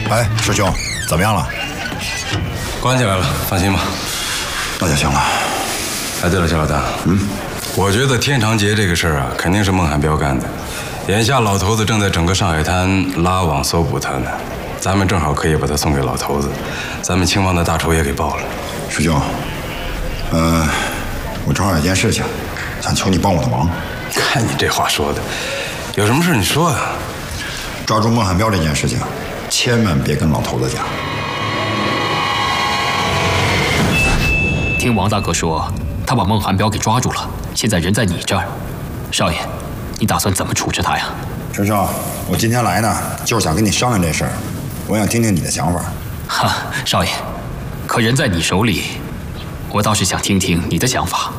哎，师兄，怎么样了？ 关起来了，放心吧。 那就行了。 哎，对了，肖老大，我觉得天长节这个事儿啊，肯定是孟汉彪干的。眼下老头子正在整个上海滩拉网搜捕他呢，咱们正好可以把他送给老头子，咱们亲王的大仇也给报了。 师兄，我正好有件事情，想求你帮我的忙。 看你这话说的，有什么事你说啊。 抓住孟汉彪这件事情，千万别跟老头子讲。 听王大哥说，他把孟汉彪给抓住了，现在人在你这儿。少爷，你打算怎么处置他呀？ 师兄，我今天来呢，就是想跟你商量这事儿，我想听听你的想法。 哈，少爷，可人在你手里，我倒是想听听你的想法。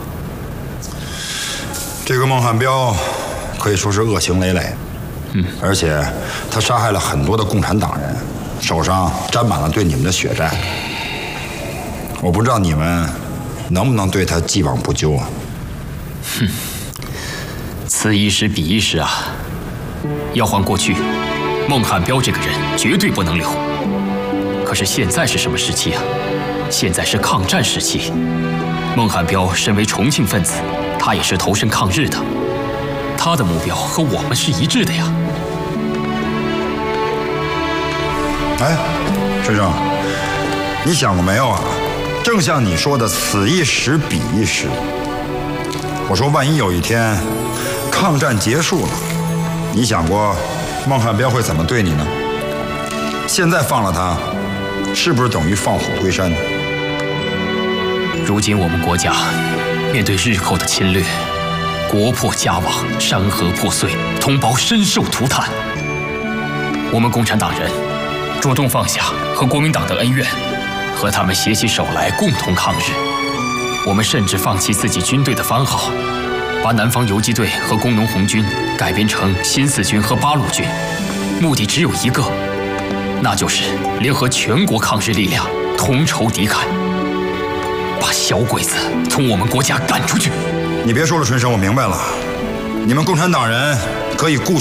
这个孟汉彪可以说是恶行累累，而且他杀害了很多的共产党人，手上沾满了对你们的血债。我不知道你们能不能对他既往不咎啊？ 此一时彼一时啊！要换过去，孟汉彪这个人绝对不能留。可是现在是什么时期啊？现在是抗战时期。孟汉彪身为重庆分子，他也是投身抗日的，他的目标和我们是一致的呀。 哎，师兄，你想过没有啊？正像你说的，此一时彼一时。我说，万一有一天抗战结束了，你想过孟汉彪会怎么对你呢？现在放了他，是不是等于放虎归山？ 如今我们国家面对日寇的侵略，国破家亡，山河破碎，同胞深受涂炭。我们共产党人主动放下和国民党的恩怨，和他们携起手来共同抗日。我们甚至放弃自己军队的番号，把南方游击队和工农红军改编成新四军和八路军，目的只有一个，那就是联合全国抗日力量，同仇敌忾，把小鬼子从我们国家赶出去。 你别说了，春生，我明白了，你们共产党人可以顾